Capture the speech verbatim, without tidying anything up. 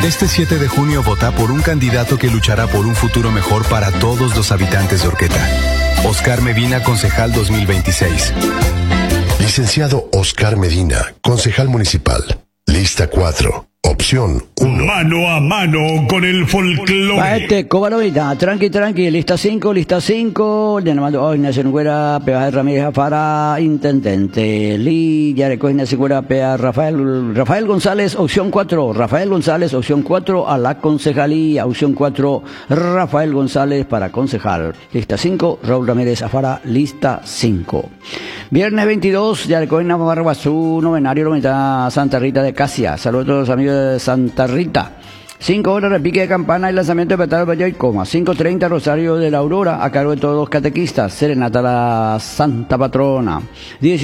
Este siete de junio vota por un candidato que luchará por un futuro mejor para todos los habitantes de Orqueta. Oscar Medina, concejal dos mil veintiséis. Licenciado Oscar Medina, concejal municipal. Lista cuatro. Opción uno. Mano a mano con el folclore. Paete, Cobarovita, tranqui, tranqui, lista cinco, lista cinco. Llamando hoy, Nación Güera, Pea Ramírez Afara, intendente. Li, Yareco, Nación Güera, Pea Rafael, Rafael González, opción cuatro. Rafael González, opción cuatro, a la concejalía. Opción cuatro, Rafael González para concejal. Lista cinco, Raúl Ramírez Afara, lista cinco. Viernes veintidós, Yareco, Navarra Guazú, novenario, noventa, Santa Rita de Casia. Saludos a todos los amigos de Santa Rita. cinco horas repique de campana y lanzamiento de petardo Valle y Coma. cinco treinta Rosario de la Aurora a cargo de todos los catequistas. Serenata a la Santa Patrona.